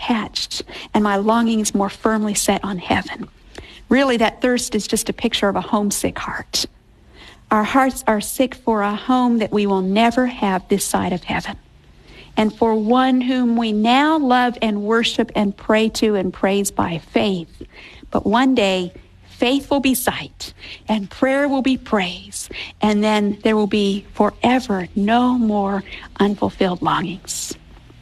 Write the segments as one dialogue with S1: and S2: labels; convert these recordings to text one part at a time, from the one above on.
S1: attached and my longings more firmly set on heaven. Really, that thirst is just a picture of a homesick heart. Our hearts are sick for a home that we will never have this side of heaven, and for one whom we now love and worship and pray to and praise by faith. But one day, faith will be sight, and prayer will be praise, and then there will be forever no more unfulfilled longings.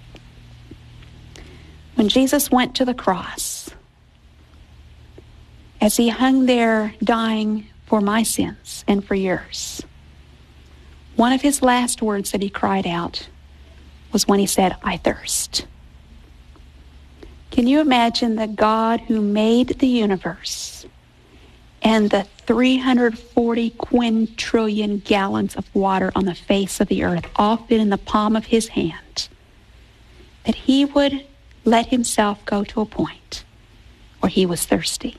S1: When Jesus went to the cross, as he hung there dying for my sins and for yours, one of his last words that he cried out was when he said, "I thirst." Can you imagine the God who made the universe and the 340 quintillion gallons of water on the face of the earth all fit in the palm of his hand, that he would let himself go to a point where he was thirsty?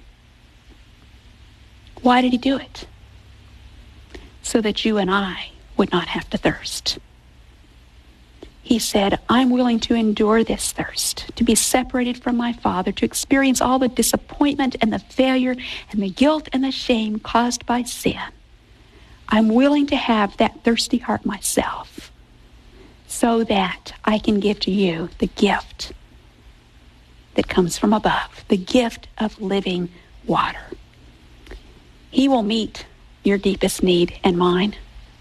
S1: Why did he do it? So that you and I would not have to thirst. He said, I'm willing to endure this thirst, to be separated from my Father, to experience all the disappointment and the failure and the guilt and the shame caused by sin. I'm willing to have that thirsty heart myself so that I can give to you the gift that comes from above, the gift of living water. He will meet your deepest need and mine.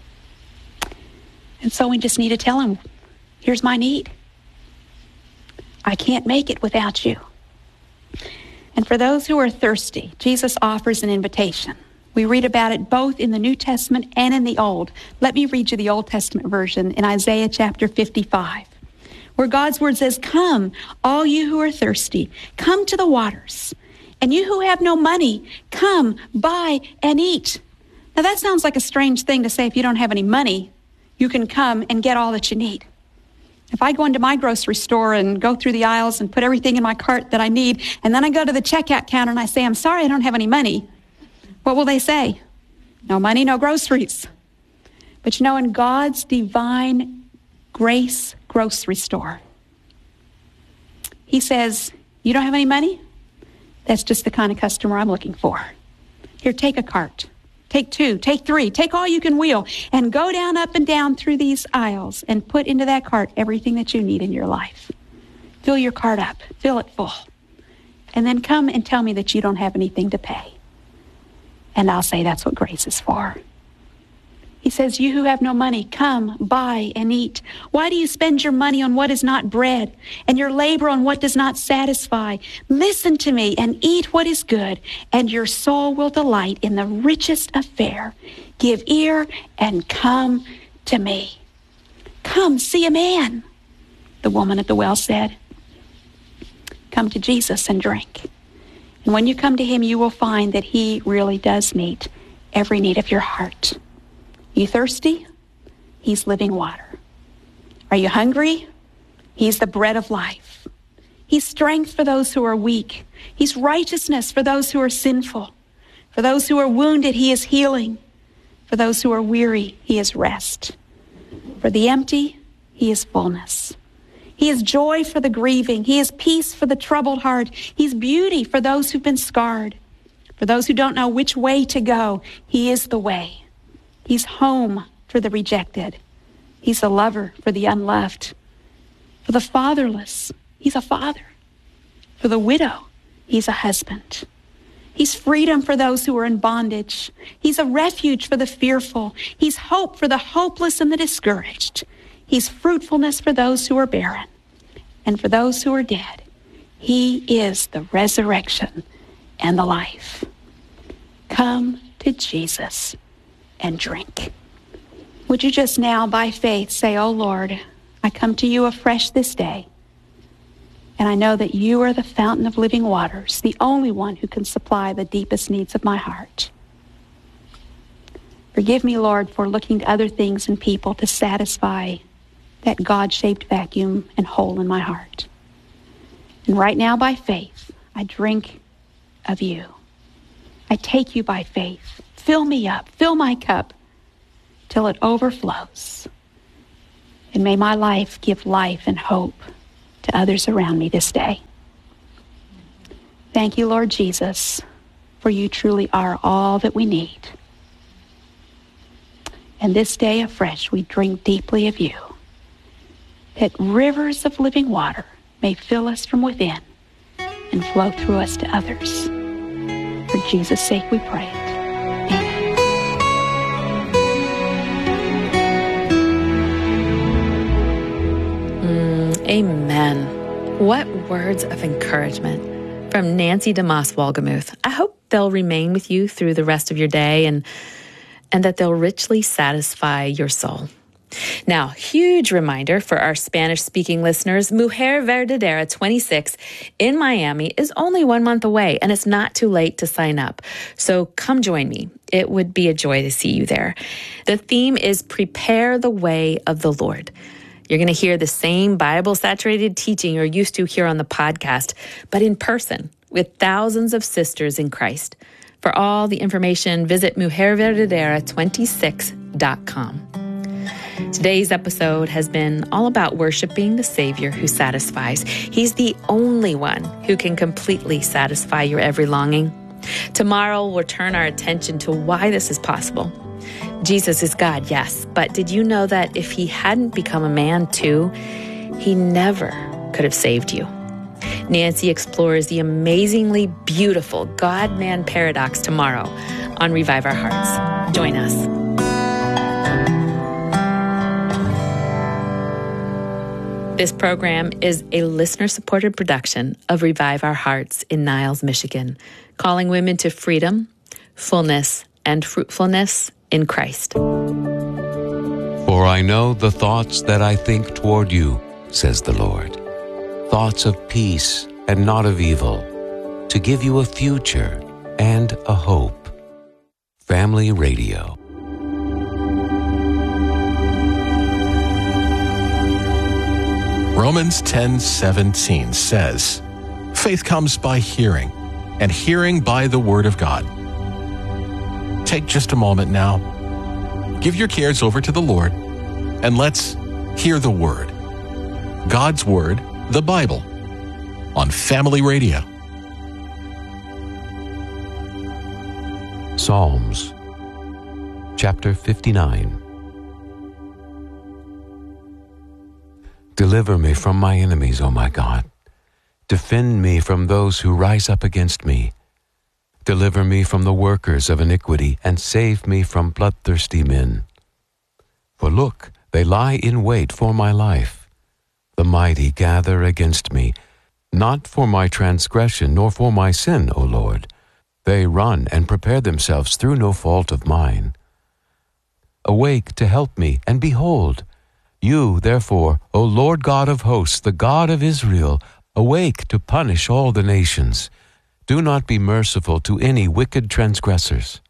S1: And so we just need to tell him, here's my need. I can't make it without you. And for those who are thirsty, Jesus offers an invitation. We read about it both in the New Testament and in the Old. Let me read you the Old Testament version in Isaiah chapter 55, where God's word says, come, all you who are thirsty, come to the waters. And you who have no money, come, buy and eat. Now that sounds like a strange thing to say. If you don't have any money, you can come and get all that you need. If I go into my grocery store and go through the aisles and put everything in my cart that I need, and then I go to the checkout counter and I say, I'm sorry, I don't have any money, what will they say? No money, no groceries. But you know, in God's divine grace grocery store, he says, you don't have any money? That's just the kind of customer I'm looking for. Here, take a cart. Take 2, take 3, take all you can wheel, and go down, up and down through these aisles and put into that cart everything that you need in your life. Fill your cart up, fill it full. And then come and tell me that you don't have anything to pay. And I'll say that's what grace is for. He says, you who have no money, come, buy and eat. Why do you spend your money on what is not bread and your labor on what does not satisfy? Listen to me and eat what is good, and your soul will delight in the richest of fare. Give ear and come to me. Come, see a man, the woman at the well said. Come to Jesus and drink. And when you come to him, you will find that he really does meet every need of your heart. You thirsty? He's living water. Are you hungry? He's the bread of life. He's strength for those who are weak. He's righteousness for those who are sinful. For those who are wounded, he is healing. For those who are weary, he is rest. For the empty, he is fullness. He is joy for the grieving. He is peace for the troubled heart. He's beauty for those who've been scarred. For those who don't know which way to go, he is the way. He's home for the rejected. He's a lover for the unloved. For the fatherless, he's a father. For the widow, he's a husband. He's freedom for those who are in bondage. He's a refuge for the fearful. He's hope for the hopeless and the discouraged. He's fruitfulness for those who are barren. And for those who are dead, he is the resurrection and the life. Come to Jesus and drink. Would you just now, by faith, say, oh Lord, I come to you afresh this day, and I know that you are the fountain of living waters, the only one who can supply the deepest needs of my heart. Forgive me, Lord, for looking to other things and people to satisfy that God-shaped vacuum and hole in my heart. And right now, by faith, I drink of you. I take you by faith. Fill me up, fill my cup till it overflows. And may my life give life and hope to others around me this day. thank you, Lord Jesus, for you truly are all that we need. And this day afresh, we drink deeply of you, that rivers of living water may fill us from within and flow through us to others. For Jesus' sake we pray it.
S2: Amen. What words of encouragement from Nancy DeMoss Wolgemuth. I hope they'll remain with you through the rest of your day and that they'll richly satisfy your soul. Now, huge reminder for our Spanish-speaking listeners, Mujer Verdadera 26 in Miami is only 1 month away, and it's not too late to sign up. So come join me. It would be a joy to see you there. The theme is Prepare the Way of the Lord. You're going to hear the same Bible-saturated teaching you're used to here on the podcast, but in person with thousands of sisters in Christ. For all the information, visit mujerverdadera26.com. Today's episode has been all about worshiping the Savior who satisfies. He's the only one who can completely satisfy your every longing. Tomorrow, we'll turn our attention to why this is possible. Jesus is God, yes, but did you know that if he hadn't become a man too, he never could have saved you? Nancy explores the amazingly beautiful God-man paradox tomorrow on Revive Our Hearts. Join us. This program is a listener-supported production of Revive Our Hearts in Niles, Michigan, calling women to freedom, fullness, and fruitfulness in Christ.
S3: For I know the thoughts that I think toward you, says the Lord, thoughts of peace and not of evil, to give you a future and a hope. Family Radio.
S4: Romans 10:17 says, faith comes by hearing, and hearing by the Word of God. Take just a moment now. Give your cares over to the Lord, and let's hear the Word. God's Word, the Bible, on Family Radio.
S3: Psalms, chapter 59. Deliver me from my enemies, O my God. Defend me from those who rise up against me. Deliver me from the workers of iniquity, and save me from bloodthirsty men. For look, they lie in wait for my life. The mighty gather against me, not for my transgression, nor for my sin, O Lord. They run and prepare themselves through no fault of mine. Awake to help me, and behold, you, therefore, O Lord God of hosts, the God of Israel, awake to punish all the nations. Do not be merciful to any wicked transgressors.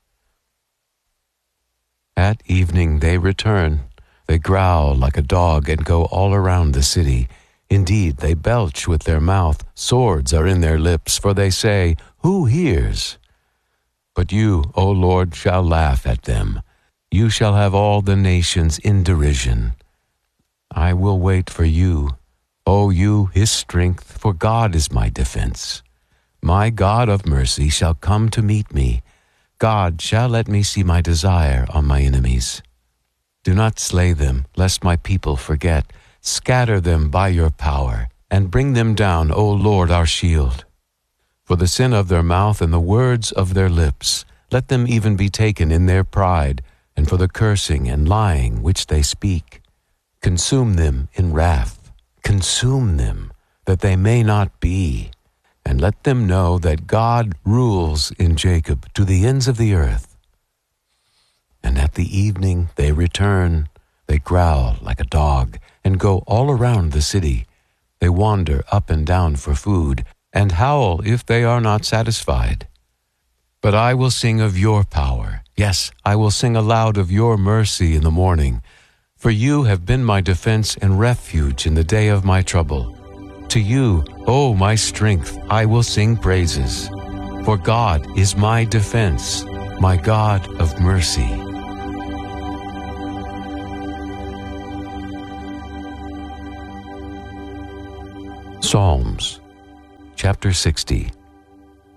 S3: At evening they return. They growl like a dog and go all around the city. Indeed, they belch with their mouth. Swords are in their lips, for they say, who hears? But you, O Lord, shall laugh at them. You shall have all the nations in derision. I will wait for you, O you, his strength, for God is my defense. My God of mercy shall come to meet me. God shall let me see my desire on my enemies. Do not slay them, lest my people forget. Scatter them by your power, and bring them down, O Lord, our shield. For the sin of their mouth and the words of their lips, let them even be taken in their pride, and for the cursing and lying which they speak. Consume them in wrath, consume them, that they may not be. And let them know that God rules in Jacob to the ends of the earth. And at the evening they return. They growl like a dog and go all around the city. They wander up and down for food and howl if they are not satisfied. But I will sing of your power. Yes, I will sing aloud of your mercy in the morning. For you have been my defense and refuge in the day of my trouble. To you, O my strength, I will sing praises. For God is my defense, my God of mercy. Psalms, chapter 60.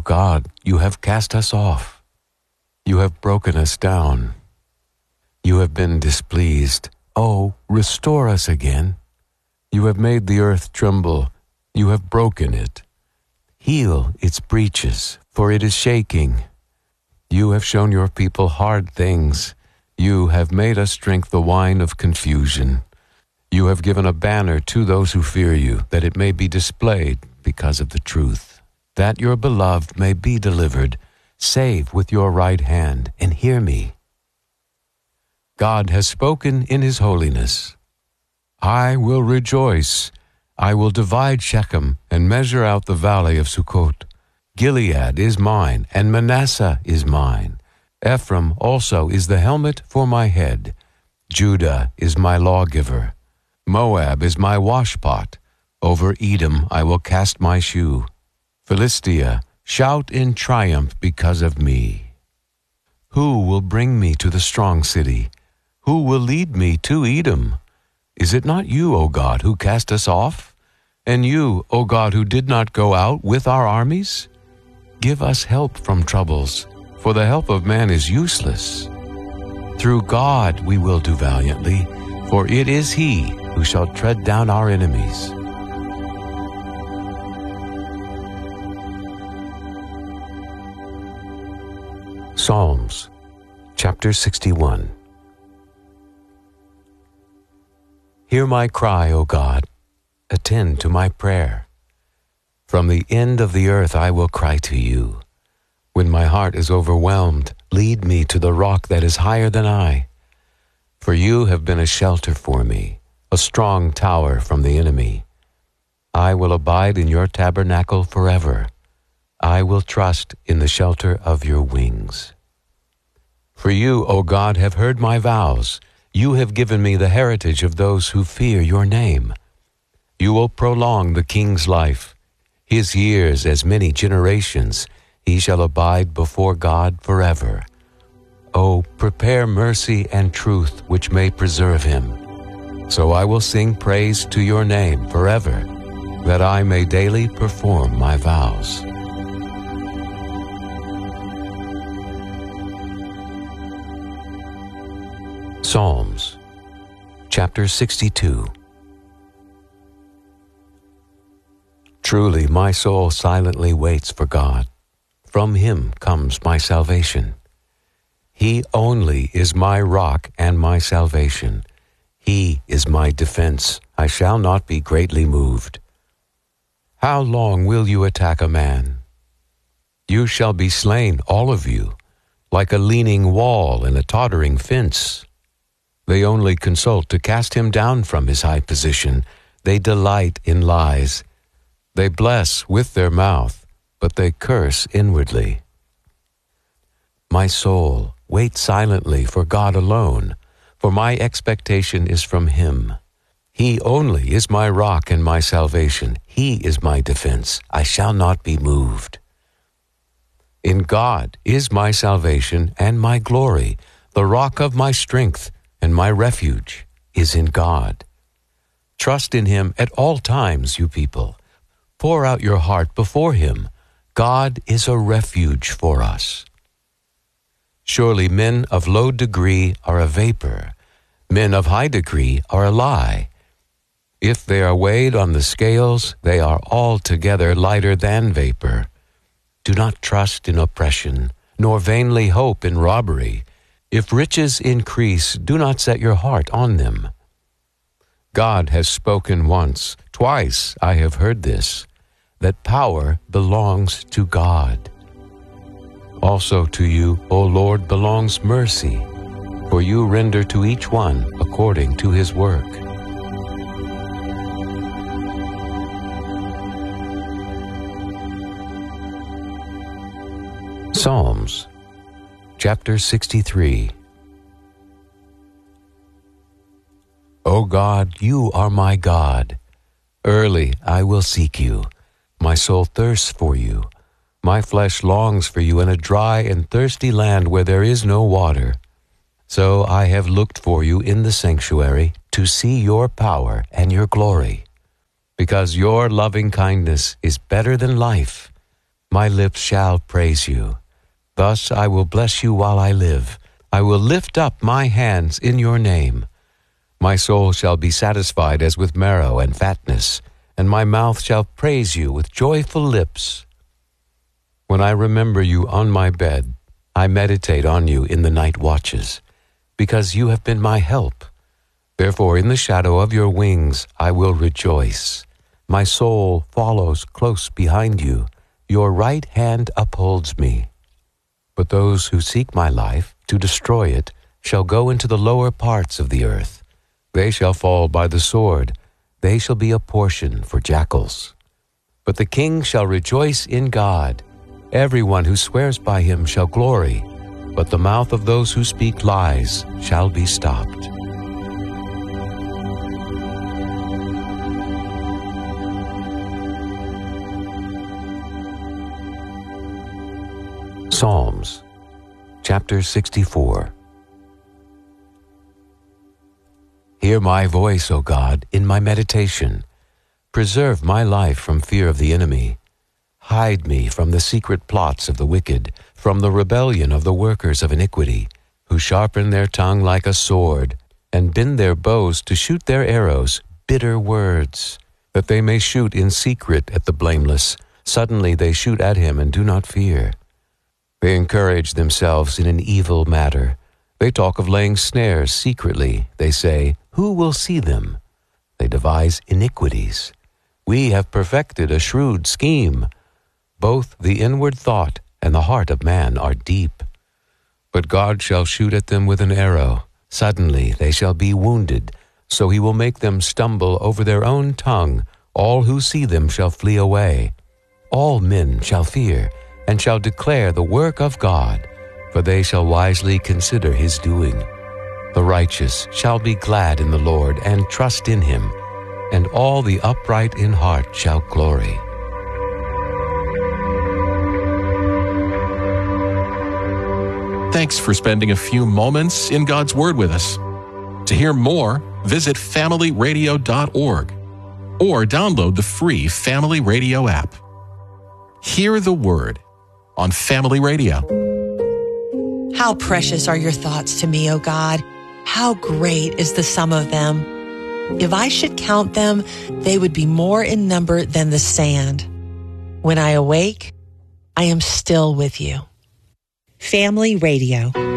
S3: God, you have cast us off. You have broken us down. You have been displeased. Oh, restore us again. You have made the earth tremble. You have broken it. Heal its breaches, for it is shaking. You have shown your people hard things. You have made us drink the wine of confusion. You have given a banner to those who fear you, that it may be displayed because of the truth, that your beloved may be delivered. Save with your right hand, and hear me. God has spoken in his holiness. I will rejoice. I will divide Shechem and measure out the valley of Sukkot. Gilead is mine, and Manasseh is mine. Ephraim also is the helmet for my head. Judah is my lawgiver. Moab is my washpot. Over Edom I will cast my shoe. Philistia, shout in triumph because of me. Who will bring me to the strong city? Who will lead me to Edom? Is it not you, O God, who cast us off? And you, O God, who did not go out with our armies? Give us help from troubles, for the help of man is useless. Through God we will do valiantly, for it is he who shall tread down our enemies. Psalms, chapter 61. Hear my cry, O God. Attend to my prayer. From the end of the earth I will cry to you. When my heart is overwhelmed, lead me to the rock that is higher than I. For you have been a shelter for me, a strong tower from the enemy. I will abide in your tabernacle forever. I will trust in the shelter of your wings. For you, O God, have heard my vows. You have given me the heritage of those who fear your name. You will prolong the king's life, his years as many generations. He shall abide before God forever. Oh, prepare mercy and truth which may preserve him. So I will sing praise to your name forever, that I may daily perform my vows. Psalms, chapter 62. Truly my soul silently waits for God. From him comes my salvation. He only is my rock and my salvation. He is my defense. I shall not be greatly moved. How long will you attack a man? You shall be slain, all of you, like a leaning wall and a tottering fence. They only consult to cast him down from his high position. They delight in lies. They bless with their mouth, but they curse inwardly. My soul, wait silently for God alone, for my expectation is from him. He only is my rock and my salvation. He is my defense. I shall not be moved. In God is my salvation and my glory. The rock of my strength and my refuge is in God. Trust in him at all times, you people. Pour out your heart before him. God is a refuge for us. Surely men of low degree are a vapor. Men of high degree are a lie. If they are weighed on the scales, they are altogether lighter than vapor. Do not trust in oppression, nor vainly hope in robbery. If riches increase, do not set your heart on them. God has spoken once, twice I have heard this, that power belongs to God. Also to you, O Lord, belongs mercy, for you render to each one according to his work. Psalms, chapter 63. O God, you are my God. Early I will seek you. My soul thirsts for you. My flesh longs for you in a dry and thirsty land where there is no water. So I have looked for you in the sanctuary to see your power and your glory. Because your loving kindness is better than life, my lips shall praise you. Thus I will bless you while I live. I will lift up my hands in your name. My soul shall be satisfied as with marrow and fatness, and my mouth shall praise you with joyful lips. When I remember you on my bed, I meditate on you in the night watches, because you have been my help. Therefore in the shadow of your wings I will rejoice. My soul follows close behind you. Your right hand upholds me. But those who seek my life to destroy it shall go into the lower parts of the earth. They shall fall by the sword. They shall be a portion for jackals. But the king shall rejoice in God. Everyone who swears by him shall glory, but the mouth of those who speak lies shall be stopped. Psalms, chapter 64. Hear my voice, O God, in my meditation. Preserve my life from fear of the enemy. Hide me from the secret plots of the wicked, from the rebellion of the workers of iniquity, who sharpen their tongue like a sword, and bend their bows to shoot their arrows, bitter words, that they may shoot in secret at the blameless. Suddenly they shoot at him and do not fear. They encourage themselves in an evil matter. They talk of laying snares secretly. They say, who will see them? They devise iniquities. We have perfected a shrewd scheme. Both the inward thought and the heart of man are deep. But God shall shoot at them with an arrow. Suddenly they shall be wounded. So he will make them stumble over their own tongue. All who see them shall flee away. All men shall fear, and shall declare the work of God, for they shall wisely consider his doing. The righteous shall be glad in the Lord, and trust in him, and all the upright in heart shall glory.
S4: Thanks for spending a few moments in God's Word with us. To hear more, visit familyradio.org or download the free Family Radio app. Hear the Word on Family Radio.
S5: How precious are your thoughts to me, O God. How great is the sum of them. If I should count them, they would be more in number than the sand. When I awake, I am still with you. Family Radio.